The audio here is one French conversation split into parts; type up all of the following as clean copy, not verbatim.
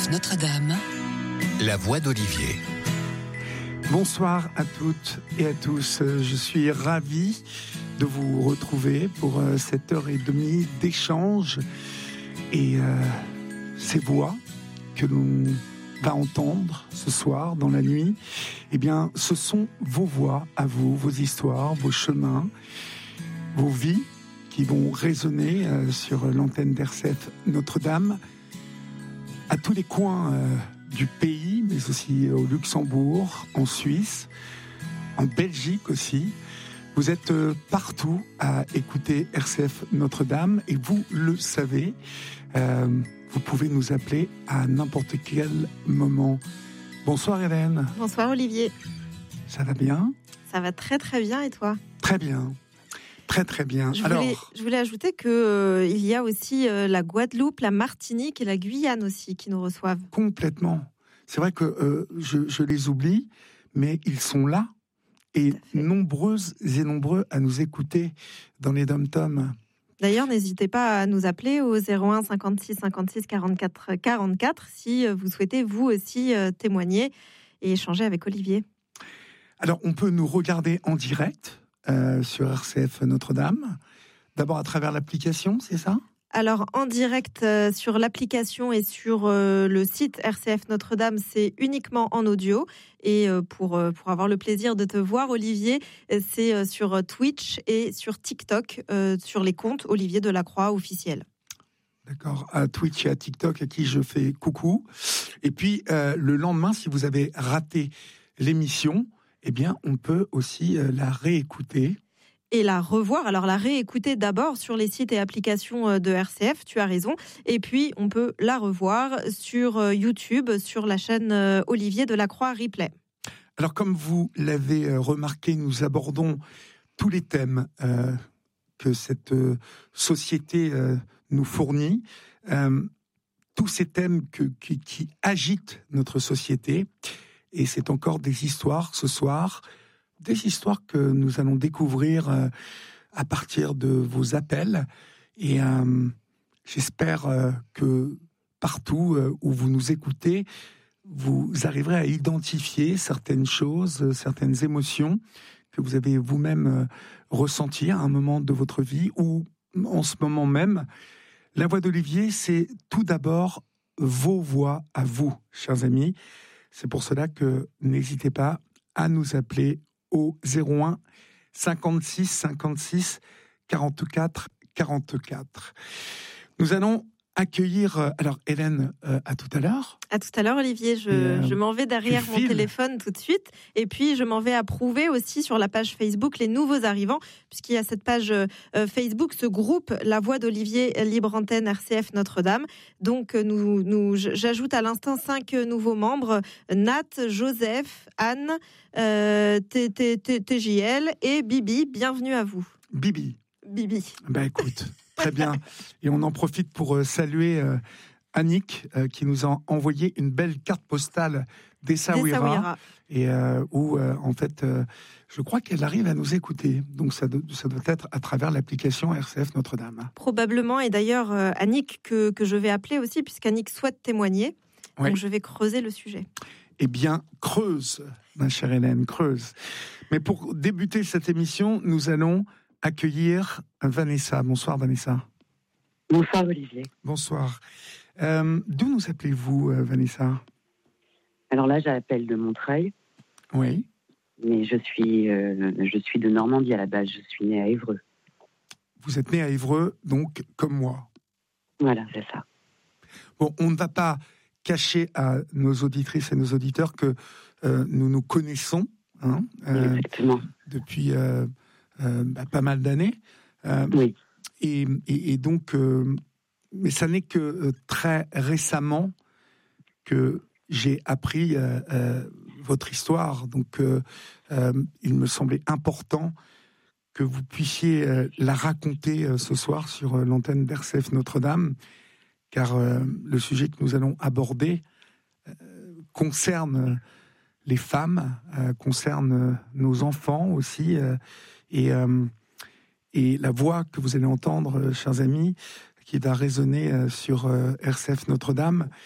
RCF Notre-Dame, la voix d'Olivier. Bonsoir à toutes et à tous. Je suis ravi de vous retrouver pour cette heure et demie d'échange. Et ces voix que l'on va entendre ce soir dans la nuit, eh bien, ce sont vos voix à vous, vos histoires, vos chemins, vos vies qui vont résonner sur l'antenne d'RCF Notre-Dame à tous les coins du pays, mais aussi au Luxembourg, en Suisse, en Belgique aussi. Vous êtes partout à écouter RCF Notre-Dame et vous le savez, vous pouvez nous appeler à n'importe quel moment. Bonsoir Hélène. Bonsoir Olivier. Ça va bien ? Ça va très très bien et toi ? Très bien. Très très bien. Je voulais ajouter qu'il y a aussi la Guadeloupe, la Martinique et la Guyane aussi qui nous reçoivent. Complètement. C'est vrai que je les oublie, mais ils sont là et nombreuses et nombreux à nous écouter dans les dom-toms. D'ailleurs, n'hésitez pas à nous appeler au 01 56 56 44 44 si vous souhaitez vous aussi témoigner et échanger avec Olivier. Alors, on peut nous regarder en direct sur RCF Notre-Dame, d'abord à travers l'application, c'est ça ? Alors, en direct sur l'application et sur le site RCF Notre-Dame, c'est uniquement en audio. Et pour avoir le plaisir de te voir, Olivier, c'est sur Twitch et sur TikTok, sur les comptes Olivier Delacroix officiels. D'accord, à Twitch et à TikTok, à qui je fais coucou. Et puis, le lendemain, si vous avez raté l'émission, eh bien, on peut aussi la réécouter. Et la revoir, alors la réécouter d'abord sur les sites et applications de RCF, tu as raison, et puis on peut la revoir sur YouTube, sur la chaîne Olivier Delacroix Replay. Alors comme vous l'avez remarqué, nous abordons tous les thèmes que cette société nous fournit, tous ces thèmes qui agitent notre société, et c'est encore des histoires ce soir, des histoires que nous allons découvrir à partir de vos appels. Et j'espère que partout où vous nous écoutez, vous arriverez à identifier certaines choses, certaines émotions que vous avez vous-même ressenties à un moment de votre vie ou en ce moment même. La voix d'Olivier, c'est tout d'abord vos voix à vous, chers amis. C'est pour cela que n'hésitez pas à nous appeler au 01 56 56 44 44. Nous allons accueillir... Alors, Hélène, à tout à l'heure. À tout à l'heure, Olivier. Je m'en vais derrière mon téléphone tout de suite. Et puis, je m'en vais approuver aussi sur la page Facebook les nouveaux arrivants, puisqu'il y a cette page Facebook, ce groupe La Voix d'Olivier, Libre Antenne, RCF Notre-Dame. Donc, j'ajoute à l'instant 5 nouveaux membres. Nat, Joseph, Anne, TJL et Bibi. Bienvenue à vous. Bibi. Ben écoute... Très bien. Et on en profite pour saluer Annick qui nous a envoyé une belle carte postale d'Essaouira. Et où, en fait, je crois qu'elle arrive à nous écouter. Donc, ça doit être à travers l'application RCF Notre-Dame. Probablement. Et d'ailleurs, Annick, que je vais appeler aussi, puisqu'Annick souhaite témoigner. Oui. Donc, je vais creuser le sujet. Eh bien, creuse, ma chère Hélène, creuse. Mais pour débuter cette émission, nous allons accueillir Vanessa. Bonsoir Vanessa. Bonsoir Olivier. Bonsoir. D'où nous appelez-vous Vanessa ? Alors là, j'appelle de Montreuil. Oui. Mais je suis de Normandie à la base. Je suis née à Évreux. Vous êtes née à Évreux, donc comme moi. Voilà, c'est ça. Bon, on ne va pas cacher à nos auditrices et nos auditeurs que nous nous connaissons exactement. Depuis pas mal d'années. Oui. Et donc, mais ça n'est que très récemment que j'ai appris votre histoire. Donc, il me semblait important que vous puissiez la raconter ce soir sur l'antenne d'RCF Notre-Dame, car le sujet que nous allons aborder concerne les femmes, concerne nos enfants aussi, et la voix que vous allez entendre, chers amis, qui va résonner sur RCF Notre-Dame,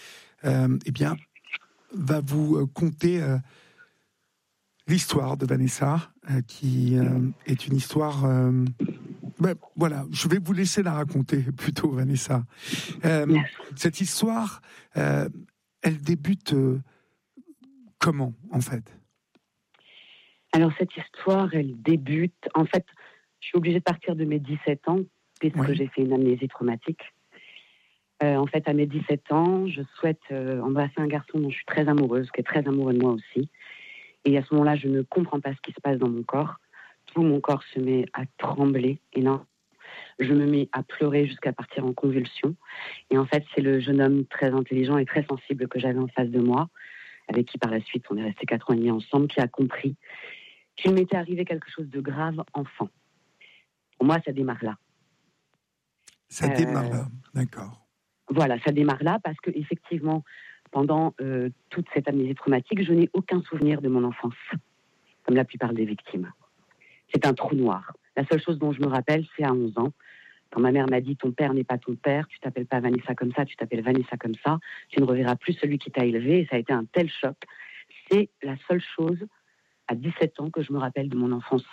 va vous conter l'histoire de Vanessa, qui est une histoire... voilà, je vais vous laisser la raconter plutôt, Vanessa. Cette histoire, elle débute comment, en fait ? Alors, cette histoire, elle débute... En fait, je suis obligée de partir de mes 17 ans, puisque j'ai fait une amnésie traumatique. En fait, à mes 17 ans, je souhaite embrasser un garçon dont je suis très amoureuse, qui est très amoureux de moi aussi. Et à ce moment-là, je ne comprends pas ce qui se passe dans mon corps. Tout mon corps se met à trembler. Et non, je me mets à pleurer jusqu'à partir en convulsion. Et en fait, c'est le jeune homme très intelligent et très sensible que j'avais en face de moi, avec qui par la suite, on est restés 4 ans et demi ensemble, qui a compris qu'il m'était arrivé quelque chose de grave enfant. Pour moi, ça démarre là. Ça démarre là, d'accord. Voilà, ça démarre là parce qu'effectivement, pendant toute cette amnésie traumatique, je n'ai aucun souvenir de mon enfance, comme la plupart des victimes. C'est un trou noir. La seule chose dont je me rappelle, c'est à 11 ans, quand ma mère m'a dit « Ton père n'est pas ton père, tu t'appelles pas Vanessa comme ça, tu t'appelles Vanessa comme ça, tu ne reverras plus celui qui t'a élevé. » Et ça a été un tel choc. C'est la seule chose, à 17 ans, que je me rappelle de mon enfance.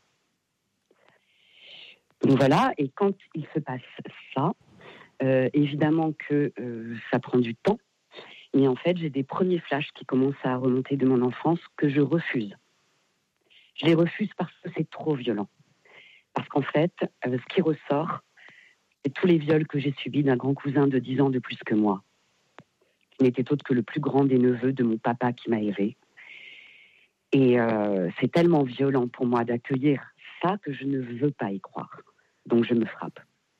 Donc voilà, et quand il se passe ça, évidemment que ça prend du temps, mais en fait, j'ai des premiers flashs qui commencent à remonter de mon enfance que je refuse. Je les refuse parce que c'est trop violent. Parce qu'en fait, ce qui ressort, c'est tous les viols que j'ai subis d'un grand cousin de 10 ans de plus que moi, qui n'était autre que le plus grand des neveux de mon papa qui m'a élevée. Et c'est tellement violent pour moi d'accueillir ça que je ne veux pas y croire. Donc je me frappe.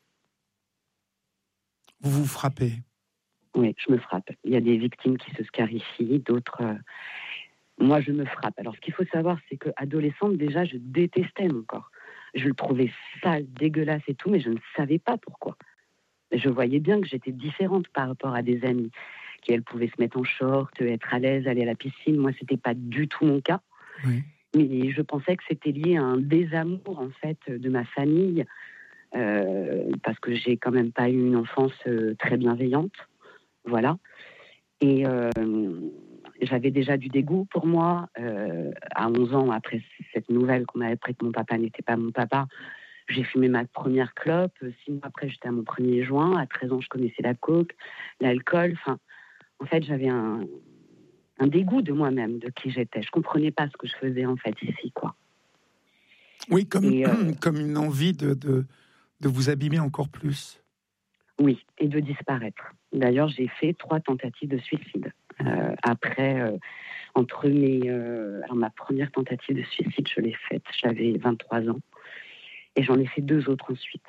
Vous vous frappez ? Oui, je me frappe. Il y a des victimes qui se scarifient, d'autres... Moi, je me frappe. Alors, ce qu'il faut savoir, c'est qu'adolescente, déjà, je détestais mon corps. Je le trouvais sale, dégueulasse et tout, mais je ne savais pas pourquoi. Je voyais bien que j'étais différente par rapport à des amies qui, elles, pouvaient se mettre en short, être à l'aise, aller à la piscine. Moi, c'était pas du tout mon cas. Oui. Mais je pensais que c'était lié à un désamour, en fait, de ma famille, parce que j'ai quand même pas eu une enfance très bienveillante. Voilà. Et j'avais déjà du dégoût pour moi. À 11 ans, après cette nouvelle qu'on m'avait appris que mon papa n'était pas mon papa, j'ai fumé ma première clope. 6 mois après, j'étais à mon premier joint. À 13 ans, je connaissais la coke, l'alcool. Enfin, en fait, j'avais un dégoût de moi-même, de qui j'étais. Je comprenais pas ce que je faisais, en fait, ici, quoi. Oui, comme une envie de vous abîmer encore plus. Oui, et de disparaître. D'ailleurs, j'ai fait 3 tentatives de suicide. Après, entre alors ma première tentative de suicide, je l'ai faite, j'avais 23 ans. Et j'en ai fait 2 autres ensuite.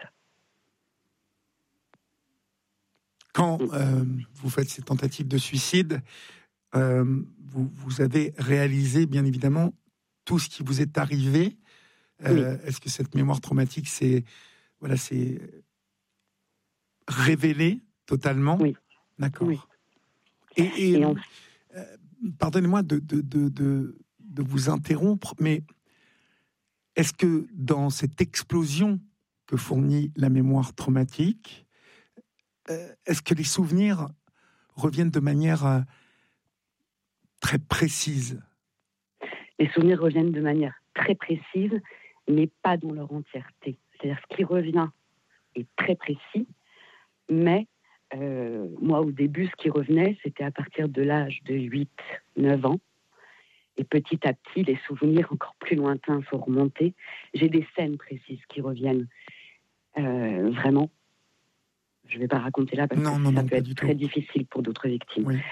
Quand vous faites ces tentatives de suicide, vous avez réalisé, bien évidemment, tout ce qui vous est arrivé. Oui. Est-ce que cette mémoire traumatique s'est révélée totalement ? Oui. D'accord. Oui. Et pardonnez-moi de vous interrompre, mais est-ce que dans cette explosion que fournit la mémoire traumatique, est-ce que les souvenirs reviennent de manière très précise ? Les souvenirs reviennent de manière très précise, mais pas dans leur entièreté. C'est-à-dire ce qui revient est très précis, mais moi, au début, ce qui revenait, c'était à partir de l'âge de 8-9 ans. Et petit à petit, les souvenirs encore plus lointains sont remontés. J'ai des scènes précises qui reviennent vraiment. Je ne vais pas raconter là parce que ça peut être très difficile pour d'autres victimes. Oui.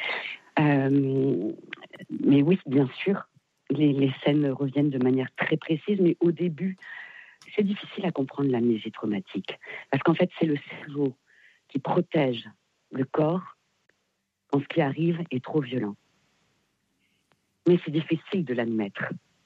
Mais oui, bien sûr, les scènes reviennent de manière très précise, mais au début, c'est difficile à comprendre l'amnésie traumatique. Parce qu'en fait, c'est le cerveau qui protège le corps quand ce qui arrive est trop violent. Mais c'est difficile de l'admettre.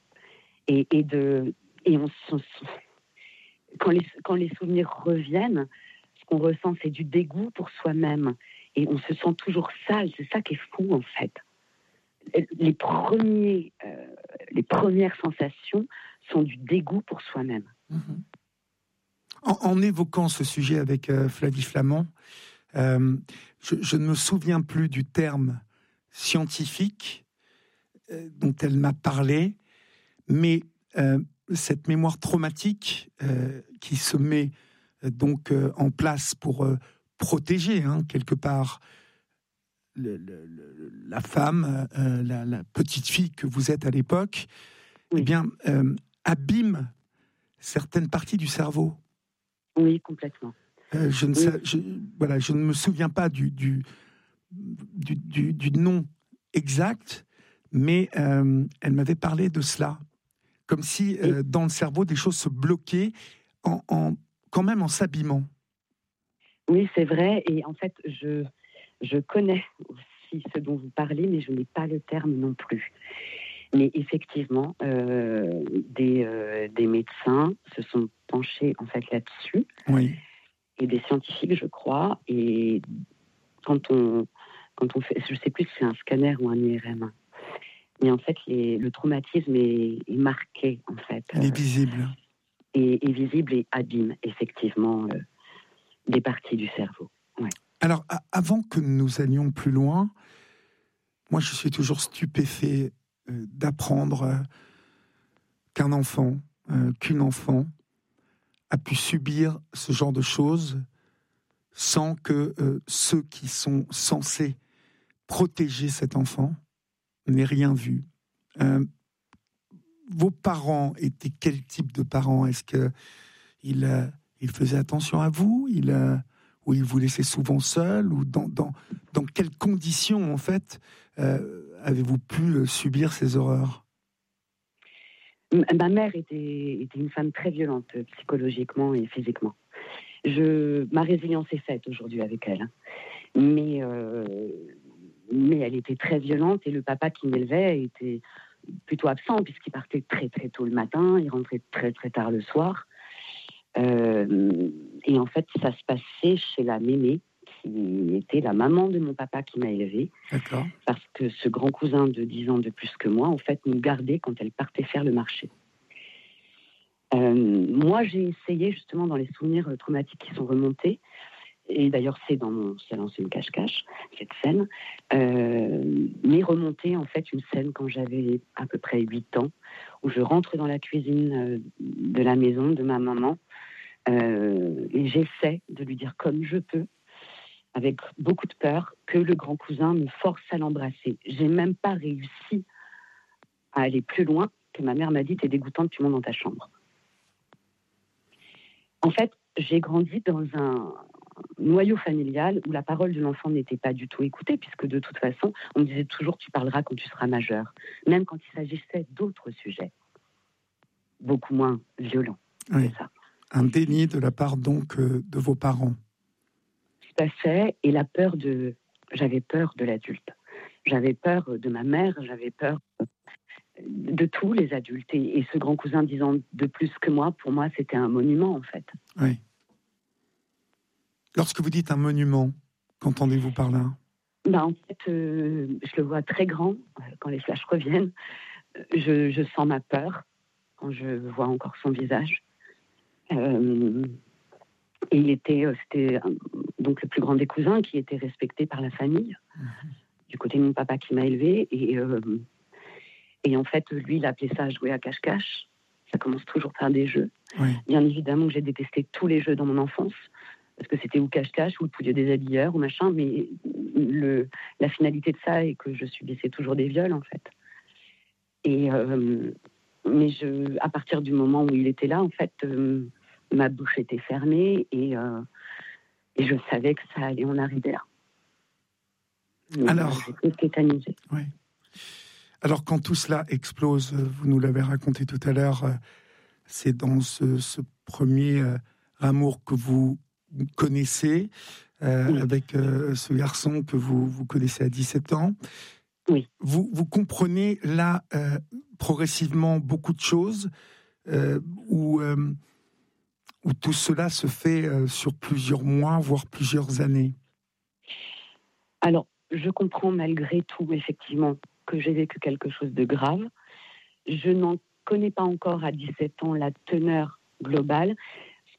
Quand les souvenirs reviennent, ce qu'on ressent, c'est du dégoût pour soi-même. Et on se sent toujours sale. C'est ça qui est fou, en fait. Les premières sensations sont du dégoût pour soi-même. En évoquant ce sujet avec Flavie Flament, Je ne me souviens plus du terme scientifique dont elle m'a parlé, mais cette mémoire traumatique qui se met donc en place pour protéger quelque part la femme, la petite fille que vous êtes à l'époque, oui. Eh bien, abîme certaines parties du cerveau. Oui, complètement. Je ne me souviens pas du nom exact, mais elle m'avait parlé de cela. Comme si dans le cerveau, des choses se bloquaient quand même en s'abîmant. Oui, c'est vrai. Et en fait, je connais aussi ce dont vous parlez, mais je n'ai pas le terme non plus. Mais effectivement, des médecins se sont penchés en fait là-dessus, oui. Et des scientifiques, je crois. Et quand on fait, je ne sais plus si c'est un scanner ou un IRM, mais en fait, le traumatisme est marqué en fait. Il est visible. Est visible et abîme effectivement des parties du cerveau. Ouais. Alors, avant que nous allions plus loin, moi, je suis toujours stupéfait d'apprendre qu'un enfant, qu'une enfant a pu subir ce genre de choses sans que ceux qui sont censés protéger cet enfant n'aient rien vu. Vos parents étaient quel type de parents ? Est-ce qu'ils faisaient attention à vous ? Ou ils vous laissaient souvent seul ? Ou dans quelles conditions, en fait, avez-vous pu subir ces horreurs ? Ma mère était une femme très violente, psychologiquement et physiquement. Ma résilience est faite aujourd'hui avec elle. Mais elle était très violente et le papa qui m'élevait était plutôt absent puisqu'il partait très très tôt le matin, il rentrait très très tard le soir. Et en fait, ça se passait chez la mémé, qui était la maman de mon papa qui m'a élevée. D'accord. Parce que ce grand cousin de 10 ans de plus que moi, en fait, nous gardait quand elle partait faire le marché. Moi, j'ai essayé, justement, dans les souvenirs traumatiques qui sont remontés, et d'ailleurs, c'est dans mon salon, c'est une cache-cache, cette scène, mais remonter, en fait, une scène quand j'avais à peu près 8 ans, où je rentre dans la cuisine de la maison de ma maman, et j'essaie de lui dire comme je peux, avec beaucoup de peur, que le grand cousin me force à l'embrasser. J'ai même pas réussi à aller plus loin, que ma mère m'a dit « T'es dégoûtante, tu montes dans ta chambre ». En fait, j'ai grandi dans un noyau familial où la parole de l'enfant n'était pas du tout écoutée, puisque de toute façon, on me disait toujours « Tu parleras quand tu seras majeur », même quand il s'agissait d'autres sujets, beaucoup moins violents. Oui. C'est ça. Un déni de la part donc de vos parents. Tout à fait, et j'avais peur de l'adulte. J'avais peur de ma mère, j'avais peur de tous les adultes. Et ce grand cousin 10 ans de plus que moi, pour moi, c'était un monument, en fait. Oui. Lorsque vous dites un monument, qu'entendez-vous par là ? En fait, je le vois très grand, quand les flashs reviennent. Je sens ma peur, quand je vois encore son visage. Et c'était donc le plus grand des cousins qui était respecté par la famille, du côté de mon papa qui m'a élevé. Et en fait, lui, il appelait ça jouer à cache-cache. Ça commence toujours par des jeux. Oui. Bien évidemment que j'ai détesté tous les jeux dans mon enfance, parce que c'était ou cache-cache, ou le pouilleux des habilleurs, ou machin, mais la finalité de ça est que je subissais toujours des viols, en fait. Mais à partir du moment où il était là, en fait, ma bouche était fermée et je savais que ça allait en arriver là. Donc, alors, j'étais tétanisée. Oui. Alors, quand tout cela explose, vous nous l'avez raconté tout à l'heure, c'est dans ce premier amour que vous connaissez, Oui. avec ce garçon que vous connaissez à 17 ans. Oui. Vous comprenez là progressivement beaucoup de choses où tout cela se fait sur plusieurs mois, voire plusieurs années. Alors, je comprends malgré tout, effectivement, que j'ai vécu quelque chose de grave. Je n'en connais pas encore à 17 ans la teneur globale. Ce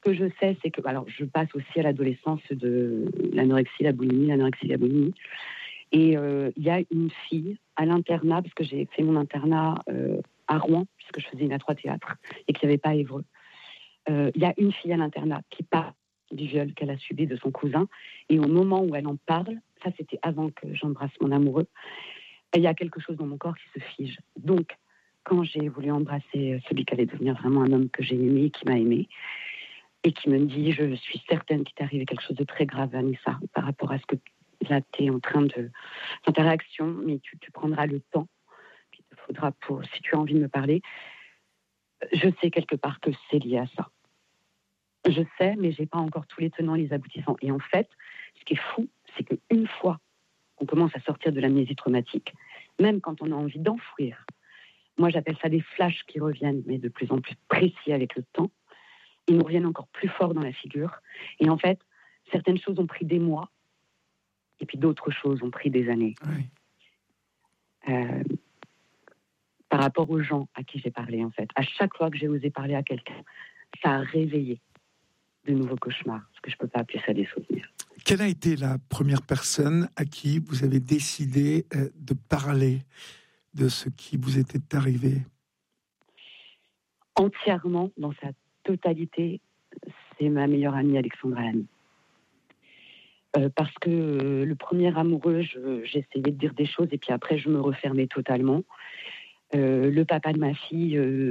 que je sais, c'est que, alors, je passe aussi à l'adolescence de l'anorexie, la boulimie. Et il y a une fille à l'internat, parce que j'ai fait mon internat à Rouen, puisque je faisais une A3 théâtre, et qu'il n'y avait pas à Évreux. Il y a une fille à l'internat qui parle du viol qu'elle a subi de son cousin, et au moment où elle en parle, ça c'était avant que j'embrasse mon amoureux, il y a quelque chose dans mon corps qui se fige. Donc, quand j'ai voulu embrasser celui qui allait devenir vraiment un homme que j'ai aimé, qui m'a aimé, et qui me dit, je suis certaine qu'il t'est arrivé quelque chose de très grave, Vanessa, par rapport à ce que là, tu es en train de... Enfin, ta réaction, mais tu prendras le temps qu'il te faudra pour... Si tu as envie de me parler, je sais quelque part que c'est lié à ça. Je sais, mais je n'ai pas encore tous les tenants et les aboutissants. Et en fait, ce qui est fou, c'est qu'une fois qu'on commence à sortir de l'amnésie traumatique, même quand on a envie d'enfouir, moi j'appelle ça des flashs qui reviennent, mais de plus en plus précis avec le temps, ils nous reviennent encore plus fort dans la figure. Et en fait, certaines choses ont pris des mois, et puis d'autres choses ont pris des années. Oui. Par rapport aux gens à qui j'ai parlé, en fait. À chaque fois que j'ai osé parler à quelqu'un, ça a réveillé de nouveaux cauchemars, parce que je ne peux pas appeler ça des souvenirs. Quelle a été la première personne à qui vous avez décidé de parler de ce qui vous était arrivé? Entièrement, dans sa totalité, c'est ma meilleure amie Alexandra Lamy. Parce que le premier amoureux, j'essayais de dire des choses et puis après je me refermais totalement. Le papa de ma fille,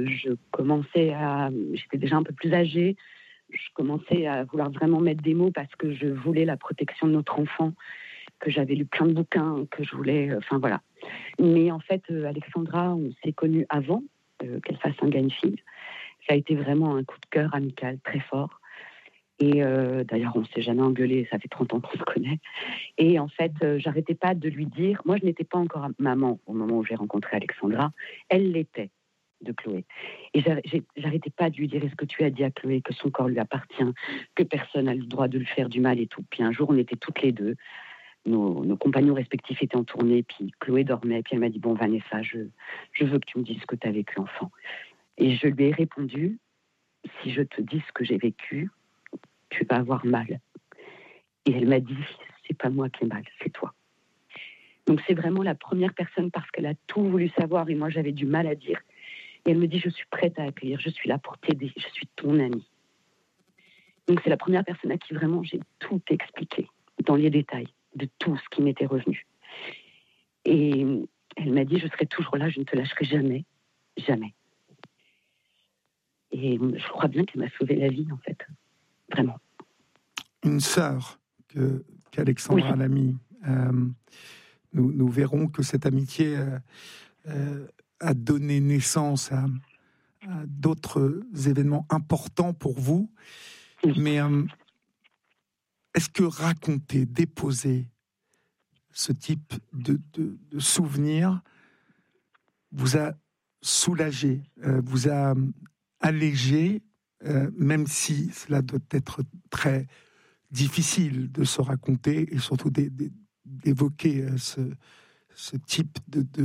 j'étais déjà un peu plus âgée, je commençais à vouloir vraiment mettre des mots parce que je voulais la protection de notre enfant, que j'avais lu plein de bouquins, que je voulais, enfin voilà. Mais en fait, Alexandra, on s'est connus avant qu'elle fasse un gars une fille. Ça a été vraiment un coup de cœur amical très fort. Et d'ailleurs, on ne s'est jamais engueulé, ça fait 30 ans qu'on se connaît. Et en fait, j'arrêtais pas de lui dire... Moi, je n'étais pas encore maman au moment où j'ai rencontré Alexandra. Elle l'était, de Chloé. Et j'arrêtais pas de lui dire, est-ce que tu as dit à Chloé que son corps lui appartient, que personne n'a le droit de lui faire du mal et tout. Puis un jour, on était toutes les deux. Nos compagnons respectifs étaient en tournée, puis Chloé dormait. Puis elle m'a dit, bon, Vanessa, je veux que tu me dises ce que tu as vécu, enfant. Et je lui ai répondu, si je te dis ce que j'ai vécu, tu vas avoir mal. Et elle m'a dit, c'est pas moi qui ai mal, c'est toi. Donc c'est vraiment la première personne parce qu'elle a tout voulu savoir et moi j'avais du mal à dire. Et elle me dit, je suis prête à accueillir, je suis là pour t'aider, je suis ton amie. Donc c'est la première personne à qui vraiment j'ai tout expliqué, dans les détails, de tout ce qui m'était revenu. Et elle m'a dit, je serai toujours là, je ne te lâcherai jamais, jamais. Et je crois bien qu'elle m'a sauvé la vie, en fait. Vraiment. Une sœur qu'Alexandra oui. Lamy. Nous verrons que cette amitié a donné naissance à d'autres événements importants pour vous. Oui. Mais est-ce que raconter, déposer ce type de souvenirs vous a soulagé, vous a allégé, même si cela doit être très difficile de se raconter et surtout d'évoquer ce type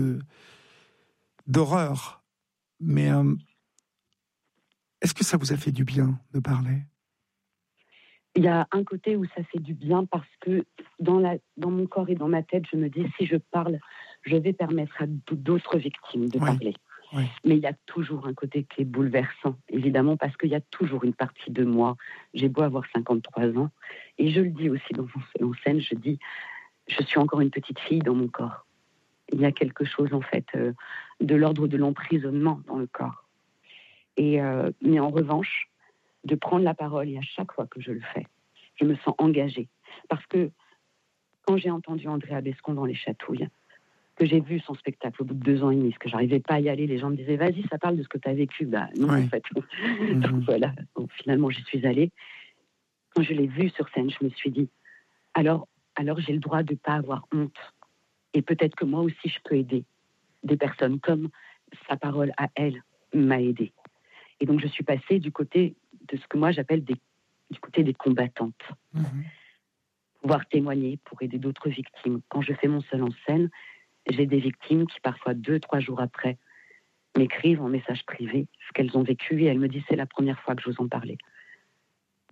d'horreur. Mais est-ce que ça vous a fait du bien de parler? Il y a un côté où ça fait du bien parce que dans mon corps et dans ma tête, je me dis, si je parle, je vais permettre à d'autres victimes de parler. Oui. Mais il y a toujours un côté qui est bouleversant, évidemment, parce qu'il y a toujours une partie de moi. J'ai beau avoir 53 ans, et je le dis aussi dans mon seul en scène, je dis, je suis encore une petite fille dans mon corps. Il y a quelque chose, en fait, de l'ordre de l'emprisonnement dans le corps. Mais en revanche, de prendre la parole, et à chaque fois que je le fais, je me sens engagée. Parce que quand j'ai entendu Andrea Bescon dans Les Chatouilles, que j'ai vu son spectacle au bout de 2 ans et demi, parce que j'arrivais pas à y aller, les gens me disaient, vas-y, ça parle de ce que tu as vécu. Bah non, en fait. Donc voilà, donc, finalement, j'y suis allée. Quand je l'ai vu sur scène, je me suis dit, alors j'ai le droit de pas avoir honte. Et peut-être que moi aussi, je peux aider des personnes comme sa parole à elle m'a aidée. Et donc, je suis passée du côté de ce que moi, j'appelle du côté des combattantes. Pouvoir témoigner pour aider d'autres victimes. Quand je fais mon seul en scène, j'ai des victimes qui, parfois 2-3 jours après, m'écrivent en message privé ce qu'elles ont vécu et elles me disent, c'est la première fois que j'ose en parler.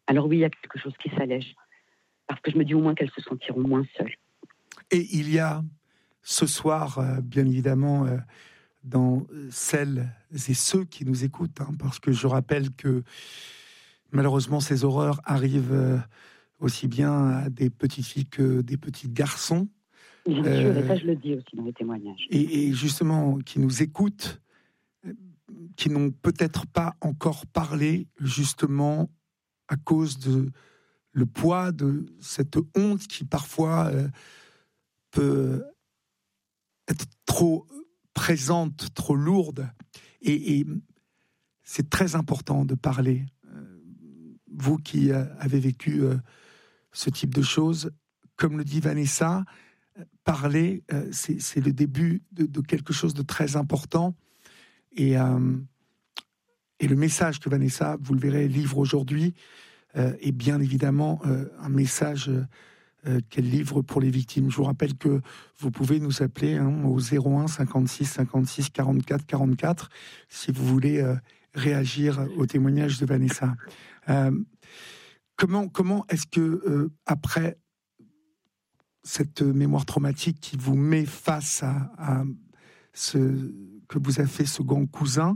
Alors oui, il y a quelque chose qui s'allège. Parce que je me dis au moins qu'elles se sentiront moins seules. Et il y a ce soir, bien évidemment, dans celles et ceux qui nous écoutent, parce que je rappelle que malheureusement ces horreurs arrivent aussi bien à des petites filles que des petits garçons. Bien sûr, et ça je le dis aussi dans les témoignages. Et justement, qui nous écoutent, qui n'ont peut-être pas encore parlé, justement, à cause de le poids de cette honte qui parfois peut être trop présente, trop lourde. Et c'est très important de parler. Vous qui avez vécu ce type de choses, comme le dit Vanessa, parler, c'est le début de quelque chose de très important. Et le message que Vanessa, vous le verrez, livre aujourd'hui, est bien évidemment un message qu'elle livre pour les victimes. Je vous rappelle que vous pouvez nous appeler au 01 56 56 44 44 si vous voulez réagir au témoignage de Vanessa. Comment est-ce que, après cette mémoire traumatique qui vous met face à ce que vous a fait ce grand cousin,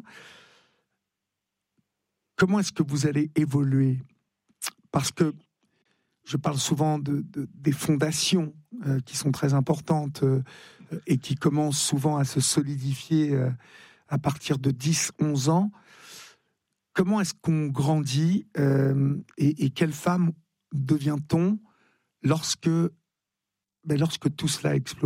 comment est-ce que vous allez évoluer ? Parce que je parle souvent des fondations qui sont très importantes et qui commencent souvent à se solidifier à partir de 10-11 ans. Comment est-ce qu'on grandit et quelle femme devient-on lorsque tout cela explose ?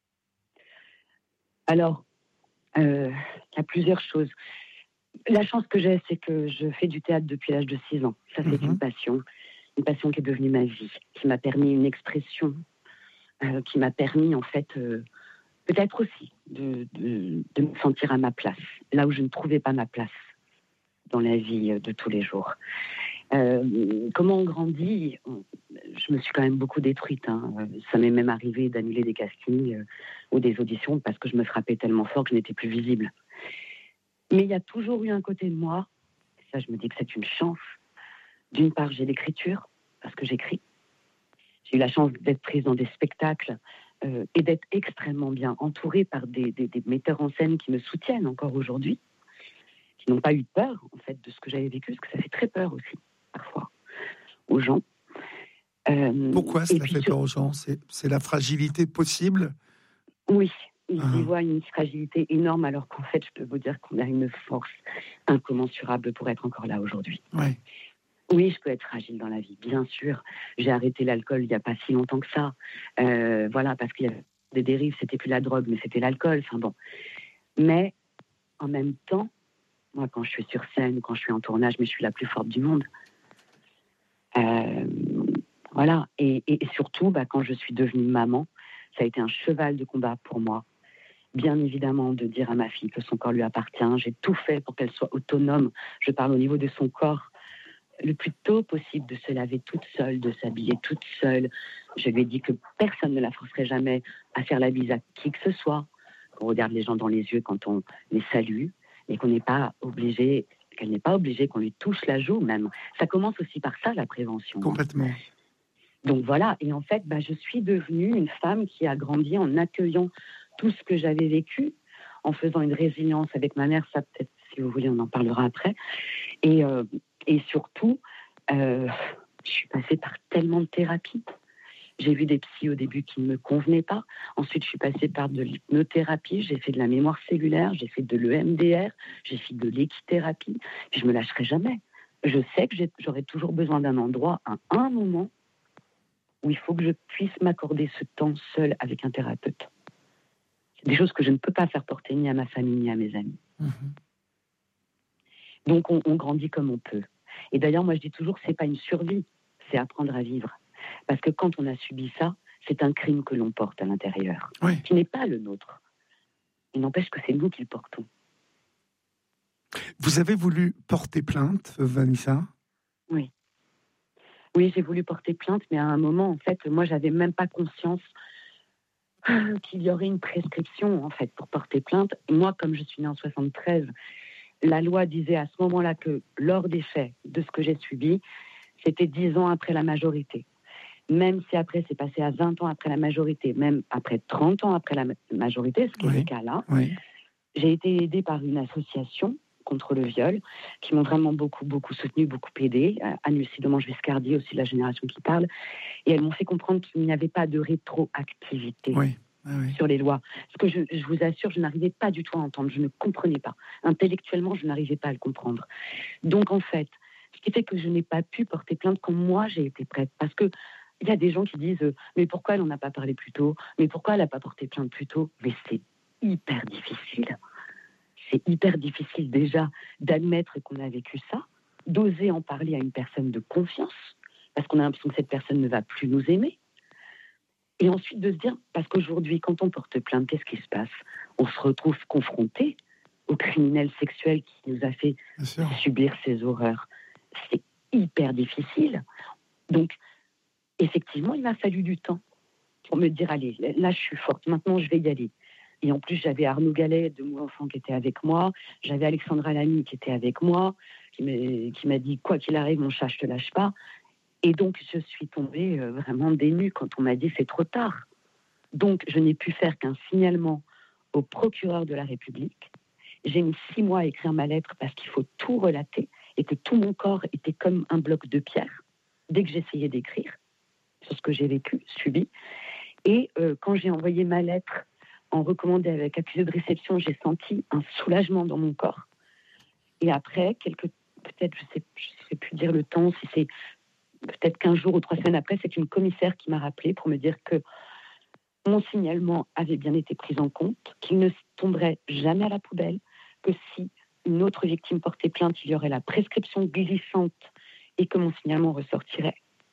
Alors, il y a plusieurs choses. La chance que j'ai, c'est que je fais du théâtre depuis l'âge de 6 ans. Ça, c'est une passion qui est devenue ma vie, qui m'a permis une expression, qui m'a permis, en fait, peut-être aussi de me sentir à ma place, là où je ne trouvais pas ma place dans la vie de tous les jours. Comment on grandit ? Je me suis quand même beaucoup détruite. Ça m'est même arrivé d'annuler des castings ou des auditions parce que je me frappais tellement fort que je n'étais plus visible. Mais il y a toujours eu un côté de moi, et ça je me dis que c'est une chance. D'une part, j'ai l'écriture, parce que j'écris. J'ai eu la chance d'être prise dans des spectacles et d'être extrêmement bien entourée par des metteurs en scène qui me soutiennent encore aujourd'hui, qui n'ont pas eu peur, en fait, de ce que j'avais vécu, parce que ça fait très peur aussi, parfois, aux gens. Pourquoi cela fait peur aux gens ? C'est la fragilité possible ? Oui, ils y voient une fragilité énorme, alors qu'en fait, je peux vous dire qu'on a une force incommensurable pour être encore là aujourd'hui. Ouais. Oui, je peux être fragile dans la vie, bien sûr. J'ai arrêté l'alcool il n'y a pas si longtemps que ça. Voilà, parce qu'il y avait des dérives, c'était plus la drogue, mais c'était l'alcool. Enfin bon. Mais en même temps, moi, quand je suis sur scène, quand je suis en tournage, mais je suis la plus forte du monde. Voilà. Et surtout, quand je suis devenue maman, ça a été un cheval de combat pour moi. Bien évidemment, de dire à ma fille que son corps lui appartient. J'ai tout fait pour qu'elle soit autonome. Je parle au niveau de son corps. Le plus tôt possible, de se laver toute seule, de s'habiller toute seule. Je lui ai dit que personne ne la forcerait jamais à faire la bise à qui que ce soit. Qu'on regarde les gens dans les yeux quand on les salue et qu'on n'est pas obligé, qu'elle n'est pas obligée qu'on lui touche la joue même. Ça commence aussi par ça, la prévention. Complètement. Donc voilà, et en fait, je suis devenue une femme qui a grandi en accueillant tout ce que j'avais vécu, en faisant une résilience avec ma mère. Ça, peut-être, si vous voulez, on en parlera après. Et surtout, je suis passée par tellement de thérapies. J'ai vu des psys au début qui ne me convenaient pas. Ensuite, je suis passée par de l'hypnothérapie. J'ai fait de la mémoire cellulaire. J'ai fait de l'EMDR. J'ai fait de l'équithérapie. Puis je ne me lâcherai jamais. Je sais que j'aurai toujours besoin d'un endroit, à un moment, où il faut que je puisse m'accorder ce temps seul avec un thérapeute. C'est des choses que je ne peux pas faire porter ni à ma famille, ni à mes amis. Donc, on grandit comme on peut. Et d'ailleurs, moi, je dis toujours que ce n'est pas une survie, c'est apprendre à vivre. Parce que quand on a subi ça, c'est un crime que l'on porte à l'intérieur, qui n'est pas le nôtre. Il n'empêche que c'est nous qui le portons. Vous avez voulu porter plainte, Vanessa ? Oui. Oui, j'ai voulu porter plainte, mais à un moment, en fait, moi, j'avais même pas conscience qu'il y aurait une prescription, en fait, pour porter plainte. Moi, comme je suis née en 73, la loi disait à ce moment-là que, lors des faits de ce que j'ai subi, c'était 10 ans après la majorité. Même si après, c'est passé à 20 ans après la majorité, même après 30 ans après la majorité, ce qui est le cas là, j'ai été aidée par une association contre le viol, qui m'ont vraiment beaucoup soutenu, beaucoup aidé. Anne-Lucie Demange-Viscardi, aussi de la génération qui parle. Et elles m'ont fait comprendre qu'il n'y avait pas de rétroactivité sur les lois. Ce que je vous assure, je n'arrivais pas du tout à entendre. Je ne comprenais pas. Intellectuellement, je n'arrivais pas à le comprendre. Donc, en fait, ce qui fait que je n'ai pas pu porter plainte quand moi, j'ai été prête. Parce que il y a des gens qui disent « Mais pourquoi elle n'en a pas parlé plus tôt ? Mais pourquoi elle n'a pas porté plainte plus tôt ?» Mais c'est hyper difficile. C'est hyper difficile déjà d'admettre qu'on a vécu ça, d'oser en parler à une personne de confiance, parce qu'on a l'impression que cette personne ne va plus nous aimer. Et ensuite de se dire, parce qu'aujourd'hui, quand on porte plainte, qu'est-ce qui se passe ? On se retrouve confronté au criminel sexuel qui nous a fait subir ces horreurs. C'est hyper difficile. Donc, effectivement, il m'a fallu du temps pour me dire, allez, là je suis forte, maintenant je vais y aller. Et en plus, j'avais Arnaud Gallet de Mon Enfant qui était avec moi. J'avais Alexandra Lamy qui était avec moi, qui m'a dit « Quoi qu'il arrive, mon chat, je te lâche pas ». Et donc, je suis tombée vraiment dénue quand on m'a dit « C'est trop tard ». Donc, je n'ai pu faire qu'un signalement au procureur de la République. J'ai mis 6 mois à écrire ma lettre parce qu'il faut tout relater et que tout mon corps était comme un bloc de pierre dès que j'essayais d'écrire sur ce que j'ai vécu, subi. Et quand j'ai envoyé ma lettre en recommandé avec accusé de réception, j'ai senti un soulagement dans mon corps. Et après, peut-être, je sais plus dire le temps, si c'est peut-être 15 jours ou 3 semaines après, c'est une commissaire qui m'a rappelé pour me dire que mon signalement avait bien été pris en compte, qu'il ne tomberait jamais à la poubelle, que si une autre victime portait plainte, il y aurait la prescription glissante et que mon signalement ressortirait.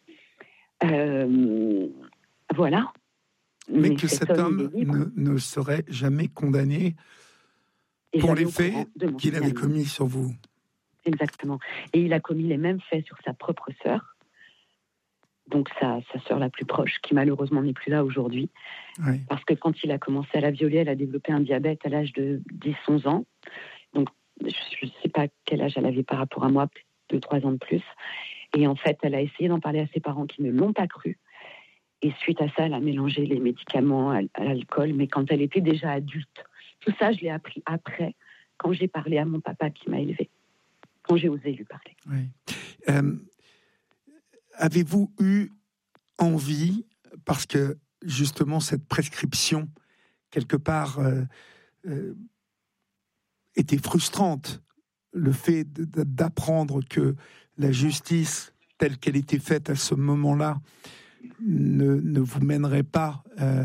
Voilà. Mais que cet homme ne serait jamais condamné pour les faits qu'il avait commis sur vous. Exactement. Et il a commis les mêmes faits sur sa propre sœur, donc sa sœur la plus proche, qui malheureusement n'est plus là aujourd'hui. Oui. Parce que quand il a commencé à la violer, elle a développé un diabète à l'âge de 10-11 ans. Donc, je ne sais pas quel âge elle avait par rapport à moi, peut-être 2-3 ans de plus. Et en fait, elle a essayé d'en parler à ses parents qui ne l'ont pas cru. Et suite à ça, elle a mélangé les médicaments à l'alcool, mais quand elle était déjà adulte. Tout ça, je l'ai appris après, quand j'ai parlé à mon papa qui m'a élevée, quand j'ai osé lui parler. Oui. Avez-vous eu envie, parce que justement cette prescription, quelque part, était frustrante, le fait d'apprendre que la justice, telle qu'elle était faite à ce moment-là, ne vous mènerait pas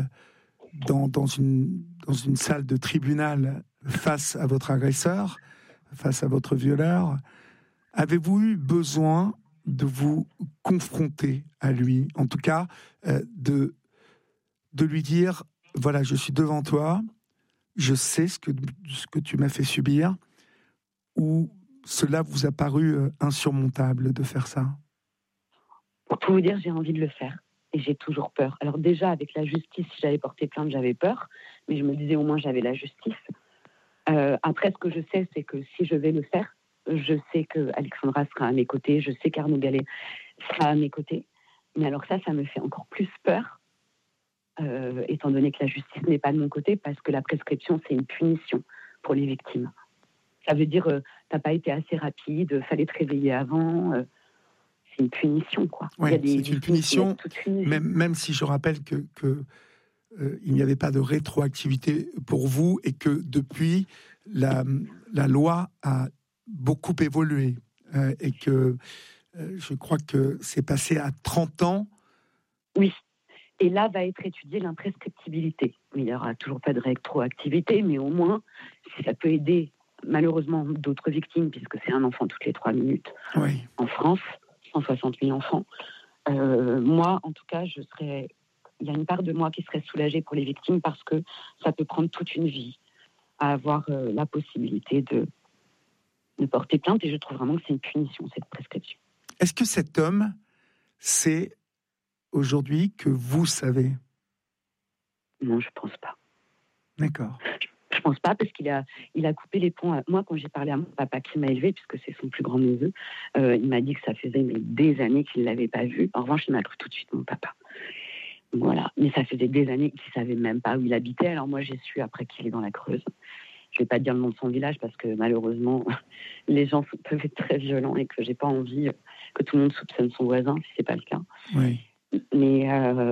dans une salle de tribunal face à votre agresseur, face à votre violeur. Avez-vous eu besoin de vous confronter à lui, en tout cas de lui dire, voilà, je suis devant toi, je sais ce que tu m'as fait subir, ou cela vous a paru insurmontable de faire ça? Pour tout vous dire, j'ai envie de le faire. Et j'ai toujours peur. Alors déjà, avec la justice, si j'avais porté plainte, j'avais peur. Mais je me disais, au moins, j'avais la justice. Après, ce que je sais, c'est que si je vais le faire, je sais qu'Alexandra sera à mes côtés. Je sais qu'Arnaud Gallet sera à mes côtés. Mais alors ça me fait encore plus peur, étant donné que la justice n'est pas de mon côté, parce que la prescription, c'est une punition pour les victimes. Ça veut dire, t'as pas été assez rapide, fallait te réveiller avant... c'est une punition, quoi. Oui, c'est une punition, même si je rappelle que il n'y avait pas de rétroactivité pour vous et que depuis, la loi a beaucoup évolué et que je crois que c'est passé à 30 ans. Oui, et là va être étudiée l'imprescriptibilité. Il n'y aura toujours pas de rétroactivité, mais au moins, si ça peut aider malheureusement d'autres victimes, puisque c'est un enfant toutes les 3 minutes en France, 160 000 enfants. Moi, en tout cas, il y a une part de moi qui serait soulagée pour les victimes parce que ça peut prendre toute une vie à avoir la possibilité de porter plainte, et je trouve vraiment que c'est une punition, cette prescription. Est-ce que cet homme sait aujourd'hui que vous savez? Non, je pense pas. D'accord. Je Je pense pas, parce qu'il a coupé les ponts. Moi, quand j'ai parlé à mon papa qui m'a élevé, puisque c'est son plus grand neveu, il m'a dit que ça faisait des années qu'il ne l'avait pas vu. En revanche, il m'a cru tout de suite, mon papa. Voilà. Mais ça faisait des années qu'il ne savait même pas où il habitait. Alors moi, j'ai su après qu'il est dans la Creuse. Je ne vais pas dire le nom de son village, parce que malheureusement, les gens peuvent être très violents et que je n'ai pas envie que tout le monde soupçonne son voisin, si ce n'est pas le cas. Oui. Mais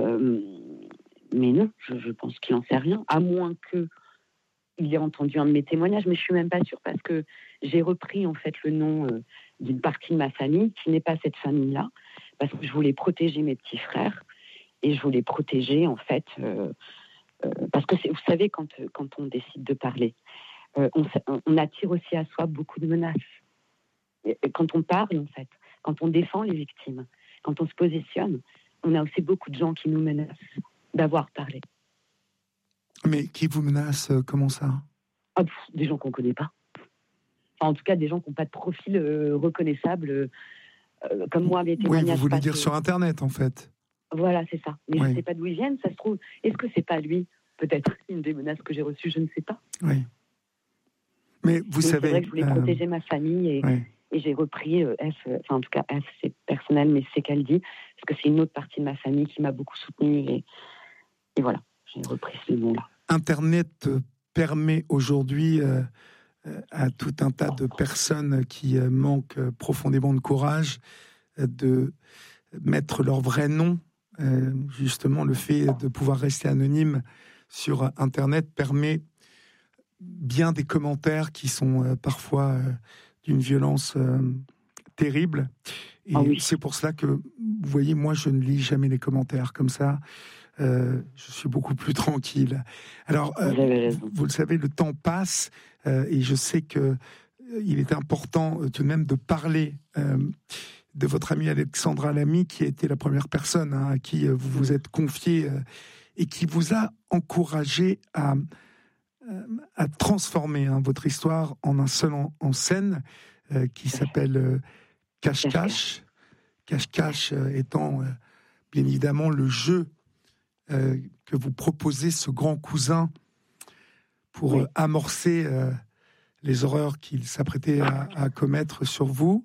non, je pense qu'il n'en sait rien, à moins qu'il ait entendu un de mes témoignages, mais je ne suis même pas sûre, parce que j'ai repris en fait le nom d'une partie de ma famille, qui n'est pas cette famille-là, parce que je voulais protéger mes petits frères, et je voulais protéger en fait, parce que vous savez, quand on décide de parler, on attire aussi à soi beaucoup de menaces. Et quand on parle, en fait, quand on défend les victimes, quand on se positionne, on a aussi beaucoup de gens qui nous menacent d'avoir parlé. Mais qui vous menacent, comment ça ? Des gens qu'on ne connaît pas. Enfin, en tout cas, des gens qui n'ont pas de profil reconnaissable, comme moi, mes témoignages. Oui, vous voulez dire sur Internet, en fait. Voilà, c'est ça. Mais oui. Je ne sais pas d'où ils viennent, ça se trouve. Est-ce que c'est pas lui ? Peut-être une des menaces que j'ai reçues, je ne sais pas. Oui. Mais vous savez... C'est vrai que je voulais protéger ma famille et j'ai repris F, enfin en tout cas F, c'est personnel, mais c'est qu'elle dit, parce que c'est une autre partie de ma famille qui m'a beaucoup soutenue et voilà, j'ai repris ce nom-là. Internet permet aujourd'hui à tout un tas de personnes qui manquent profondément de courage de mettre leur vrai nom. Justement, le fait de pouvoir rester anonyme sur Internet permet bien des commentaires qui sont parfois d'une violence terrible. Et c'est pour cela que, vous voyez, moi, je ne lis jamais les commentaires comme ça. Je suis beaucoup plus tranquille. Alors, vous le savez, le temps passe et je sais que il est important tout de même de parler de votre amie Alexandra Lamy, qui a été la première personne à qui vous vous êtes confié et qui vous a encouragé à transformer votre histoire en un seul en scène qui s'appelle Cache-Cache. Cache-Cache étant bien évidemment le jeu que vous proposez, ce grand cousin, pour amorcer les horreurs qu'il s'apprêtait à commettre sur vous.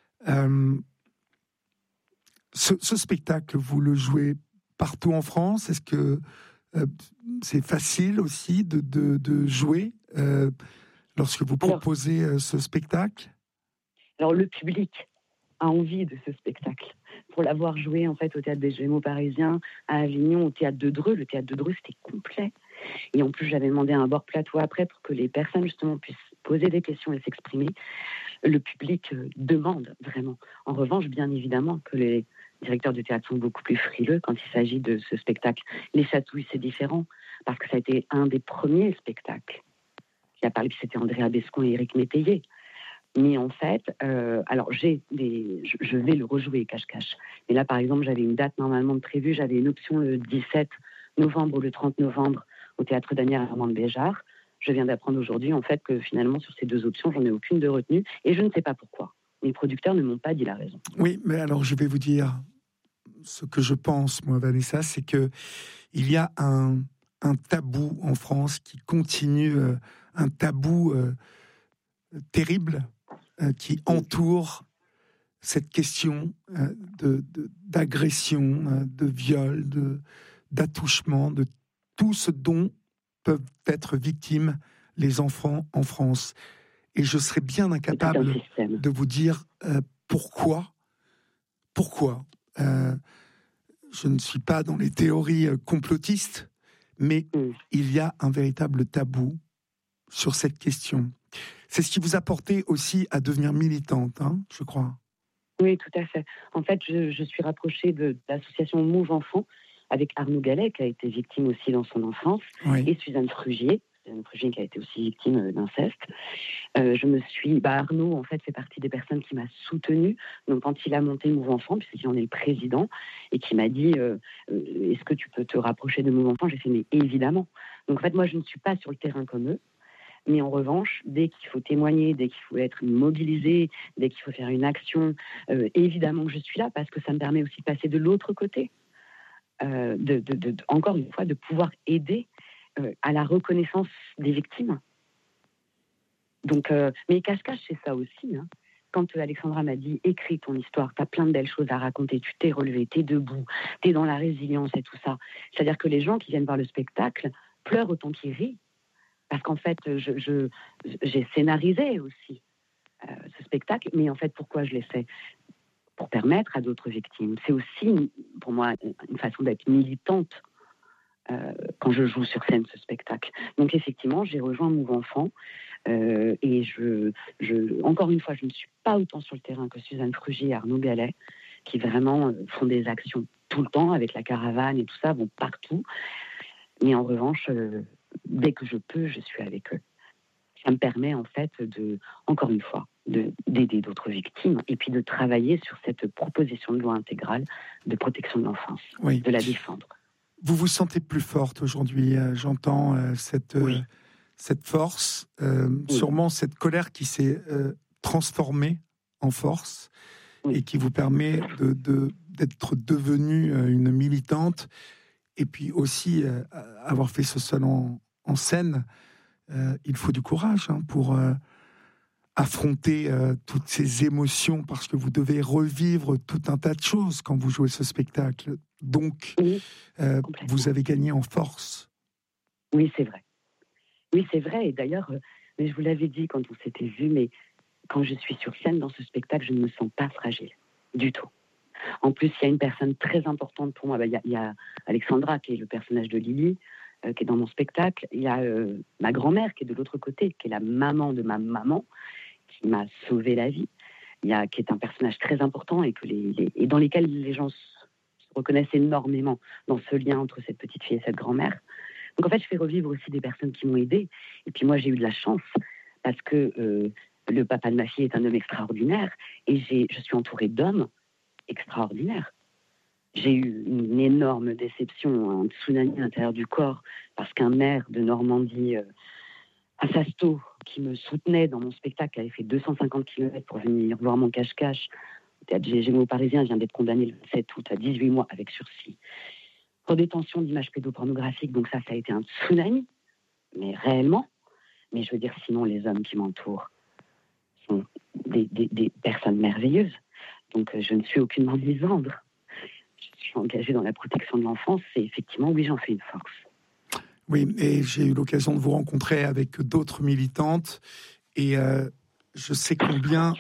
Ce spectacle, vous le jouez partout en France. Est-ce que c'est facile aussi de jouer lorsque vous proposez ce spectacle ? Alors, le public a envie de ce spectacle. Pour l'avoir joué en fait au Théâtre des Gémeaux Parisiens, à Avignon, au Théâtre de Dreux, le Théâtre de Dreux, c'était complet. Et en plus, j'avais demandé un bord plateau après pour que les personnes justement puissent poser des questions et s'exprimer. Le public demande vraiment. En revanche, bien évidemment que les directeurs de théâtre sont beaucoup plus frileux quand il s'agit de ce spectacle. Les Chatouilles, c'est différent, parce que ça a été un des premiers spectacles qui a parlé, puis c'était Andrea Bescon et Éric Métayer. Mais en fait, alors je vais le rejouer, Cache-Cache. Mais là, par exemple, j'avais une date normalement prévue, j'avais une option le 17 novembre ou le 30 novembre au Théâtre Daniel Armand Béjart. Je viens d'apprendre aujourd'hui, en fait, que finalement, sur ces deux options, j'en ai aucune de retenue, et je ne sais pas pourquoi. Les producteurs ne m'ont pas dit la raison. Oui, mais alors je vais vous dire ce que je pense, moi, Vanessa, c'est que il y a un tabou en France qui continue, un tabou terrible qui entoure cette question d'agression, de viol, d'attouchement, de tout ce dont peuvent être victimes les enfants en France. Et je serais bien incapable de vous dire pourquoi. Je ne suis pas dans les théories complotistes, mais il y a un véritable tabou sur cette question. C'est ce qui vous a porté aussi à devenir militante, je crois. Oui, tout à fait. En fait, je suis rapprochée de l'association Move Enfants avec Arnaud Gallet, qui a été victime aussi dans son enfance, et Suzanne Frugier qui a été aussi victime d'inceste. Arnaud, en fait, fait partie des personnes qui m'a soutenue. Donc, quand il a monté Move Enfants, puisqu'il en est le président, et qui m'a dit est-ce que tu peux te rapprocher de Move Enfants ? J'ai fait mais évidemment. Donc, en fait, moi, je ne suis pas sur le terrain comme eux. Mais en revanche, dès qu'il faut témoigner, dès qu'il faut être mobilisé, dès qu'il faut faire une action, évidemment que je suis là, parce que ça me permet aussi de passer de l'autre côté. Encore une fois, de pouvoir aider à la reconnaissance des victimes. Donc, mais cache-cache, c'est ça aussi. Hein. Quand Alexandra m'a dit « écris ton histoire, t'as plein de belles choses à raconter, tu t'es relevé, t'es debout, t'es dans la résilience et tout ça ». C'est-à-dire que les gens qui viennent voir le spectacle pleurent autant qu'ils rient. Parce qu'en fait, j'ai scénarisé aussi ce spectacle, mais en fait, pourquoi je l'ai fait ? Pour permettre à d'autres victimes. C'est aussi, pour moi, une façon d'être militante quand je joue sur scène ce spectacle. Donc effectivement, j'ai rejoint Move Enfant et encore une fois, je ne suis pas autant sur le terrain que Suzanne Frugy et Arnaud Gallet, qui vraiment font des actions tout le temps avec la caravane et tout ça, vont partout. Mais en revanche, dès que je peux, je suis avec eux. Ça me permet en fait encore une fois, d'aider d'autres victimes et puis de travailler sur cette proposition de loi intégrale de protection de l'enfance, de la défendre. Vous vous sentez plus forte aujourd'hui, j'entends cette force, sûrement cette colère qui s'est transformée en force et qui vous permet d'être devenue une militante et puis aussi avoir fait ce seul en scène. Il faut du courage pour affronter toutes ces émotions parce que vous devez revivre tout un tas de choses quand vous jouez ce spectacle. Donc, vous avez gagné en force. Oui, c'est vrai. Oui, c'est vrai. Et d'ailleurs, mais je vous l'avais dit quand on s'était vu, mais quand je suis sur scène dans ce spectacle, je ne me sens pas fragile du tout. En plus, il y a une personne très importante pour moi. Il y a Alexandra, qui est le personnage de Lily, qui est dans mon spectacle. Il y a ma grand-mère, qui est de l'autre côté, qui est la maman de ma maman, qui m'a sauvé la vie. Qui est un personnage très important et dans lesquels les gens se reconnaissent énormément dans ce lien entre cette petite fille et cette grand-mère. Donc en fait, je fais revivre aussi des personnes qui m'ont aidée. Et puis moi, j'ai eu de la chance parce que le papa de ma fille est un homme extraordinaire et je suis entourée d'hommes extraordinaires. J'ai eu une énorme déception, un tsunami à l'intérieur du corps parce qu'un maire de Normandie, à Sasto, qui me soutenait dans mon spectacle, avait fait 250 km pour venir voir mon cache-cache. Le théâtre Gémeaux parisien vient d'être condamné le 7 août à 18 mois avec sursis pour détention d'images pédopornographiques. Donc ça a été un tsunami, mais réellement. Mais je veux dire, sinon, les hommes qui m'entourent sont des personnes merveilleuses. Donc je ne suis aucunement misandre. Je suis engagée dans la protection de l'enfance et effectivement, oui, j'en fais une force. Oui, et j'ai eu l'occasion de vous rencontrer avec d'autres militantes et je sais combien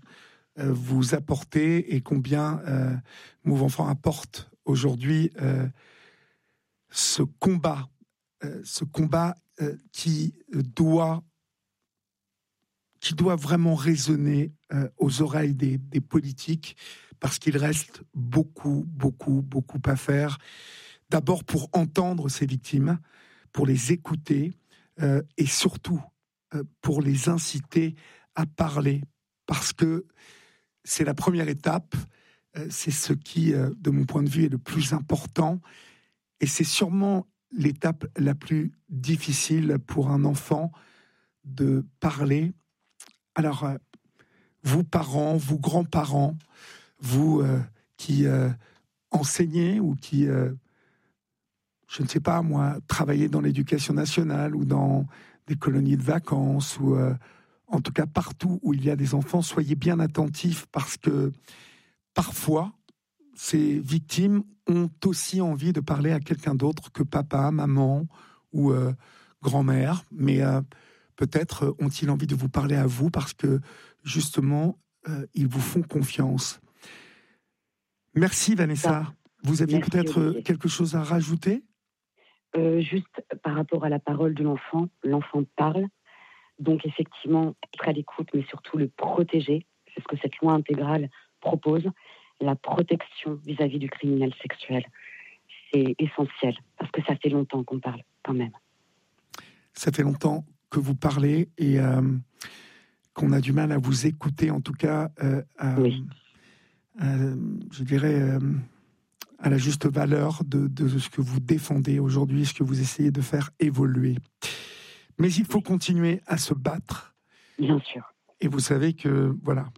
vous apportez et combien Move Enfant apporte aujourd'hui ce combat qui doit vraiment résonner aux oreilles des politiques parce qu'il reste beaucoup à faire. D'abord pour entendre ces victimes, pour les écouter et surtout pour les inciter à parler parce que c'est la première étape, c'est ce qui, de mon point de vue, est le plus important et c'est sûrement l'étape la plus difficile pour un enfant de parler. Alors, vous parents, vous grands-parents, vous qui enseignez ou qui... je ne sais pas, moi, travailler dans l'éducation nationale ou dans des colonies de vacances ou en tout cas partout où il y a des enfants, soyez bien attentifs parce que parfois, ces victimes ont aussi envie de parler à quelqu'un d'autre que papa, maman ou grand-mère, mais peut-être ont-ils envie de vous parler à vous parce que justement, ils vous font confiance. Merci Vanessa. Vous aviez peut-être quelque chose à rajouter ? Juste par rapport à la parole de l'enfant parle, donc effectivement, être à l'écoute, mais surtout le protéger, c'est ce que cette loi intégrale propose, la protection vis-à-vis du criminel sexuel. C'est essentiel, parce que ça fait longtemps qu'on parle, quand même. Ça fait longtemps que vous parlez et qu'on a du mal à vous écouter, en tout cas, oui. Je dirais... à la juste valeur de ce que vous défendez aujourd'hui, ce que vous essayez de faire évoluer. Mais il faut continuer à se battre. Bien sûr. Et vous savez que, voilà,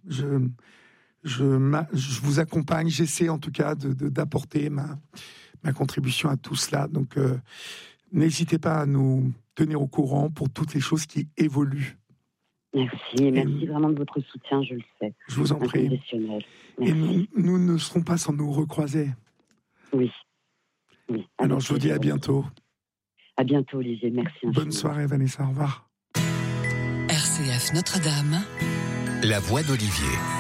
je vous accompagne, j'essaie en tout cas d'apporter ma contribution à tout cela. Donc, n'hésitez pas à nous tenir au courant pour toutes les choses qui évoluent. Merci vraiment de votre soutien, je le sais. Je vous en prie. Et nous ne serons pas sans nous recroiser. Oui. Alors je vous dis à bientôt. À bientôt, Olivier, merci. Bonne soirée, Vanessa, au revoir. RCF Notre-Dame, la voix d'Olivier.